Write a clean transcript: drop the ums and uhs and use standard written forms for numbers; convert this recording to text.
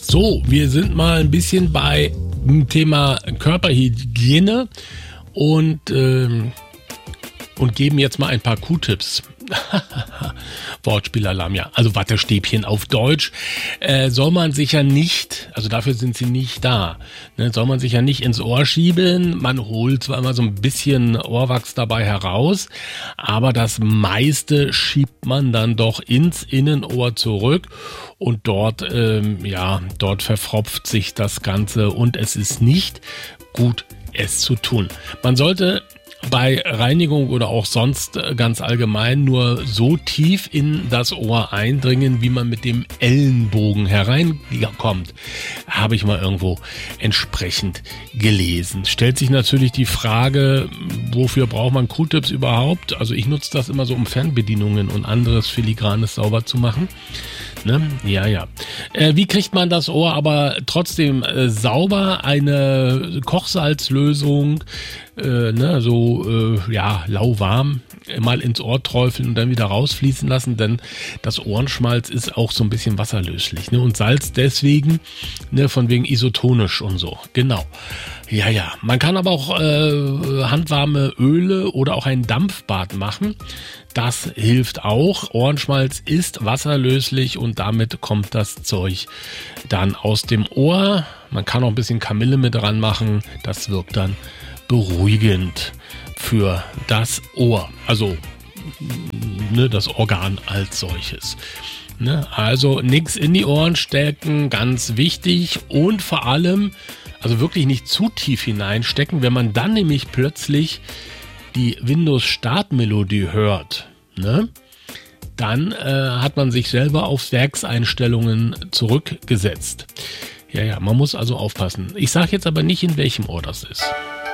So, wir sind mal ein bisschen bei dem Thema Körperhygiene und geben jetzt mal ein paar Q-Tips. Wortspielalarm, ja. Also Wattestäbchen auf Deutsch soll man sich ja nicht, also dafür sind sie nicht da, ne, soll man sich ja nicht ins Ohr schieben. Man holt zwar immer so ein bisschen Ohrwachs dabei heraus, aber das meiste schiebt man dann doch ins Innenohr zurück und dort verfropft sich das Ganze und es ist nicht gut, es zu tun. Man sollte bei Reinigung oder auch sonst ganz allgemein nur so tief in das Ohr eindringen, wie man mit dem Ellenbogen hereinkommt. Habe ich mal irgendwo entsprechend gelesen. Stellt sich natürlich die Frage, wofür braucht man Q-Tips überhaupt? Also ich nutze das immer so, um Fernbedienungen und anderes Filigranes sauber zu machen. Ne? Ja. Wie kriegt man das Ohr aber trotzdem sauber? Eine Kochsalzlösung, lauwarm, mal ins Ohr träufeln und dann wieder rausfließen lassen, denn das Ohrenschmalz ist auch so ein bisschen wasserlöslich, ne? Und Salz deswegen, ne, von wegen isotonisch und so, genau. Ja, man kann aber auch handwarme Öle oder auch ein Dampfbad machen. Das hilft auch. Ohrenschmalz ist wasserlöslich und damit kommt das Zeug dann aus dem Ohr. Man kann auch ein bisschen Kamille mit dran machen. Das wirkt dann beruhigend für das Ohr. Also das Organ als solches. Also nichts in die Ohren stecken, ganz wichtig. Und vor allem, also wirklich nicht zu tief hineinstecken. Wenn man dann nämlich plötzlich die Windows-Startmelodie hört, ne, dann hat man sich selber auf Werkseinstellungen zurückgesetzt. Ja, man muss also aufpassen. Ich sage jetzt aber nicht, in welchem Ohr das ist.